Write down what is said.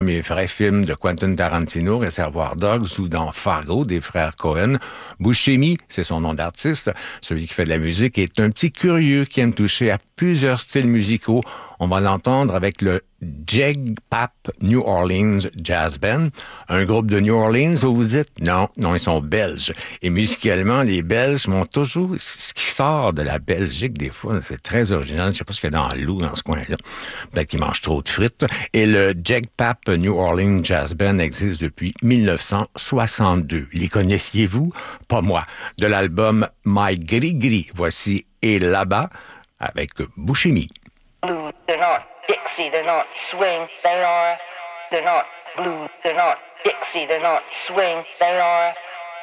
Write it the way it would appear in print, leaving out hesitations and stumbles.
premier vrai film de Quentin Tarantino, Réservoir Dogs, ou dans Fargo, des frères Coen. Buscemi, c'est son nom d'artiste, celui qui fait de la musique, est un petit curieux qui aime toucher à plusieurs styles musicaux. On va l'entendre avec le Jegpap New Orleans Jazz Band, un groupe de New Orleans, vous vous dites? Non, ils sont belges. Et musicalement, les Belges m'ont toujours... Ce qui sort de la Belgique, des fois, c'est très original. Je sais pas ce qu'il y a dans l'eau, dans ce coin-là. Peut-être qu'ils mangent trop de frites. Et le Jegpap New Orleans Jazz Band existe depuis 1962. Les connaissiez-vous? Pas moi. De l'album My Gris Gris, voici Et là-bas avec Buscemi. Blues, they're not Dixie, they're not swing, they're not blues, they're not Dixie, they're not swing, they are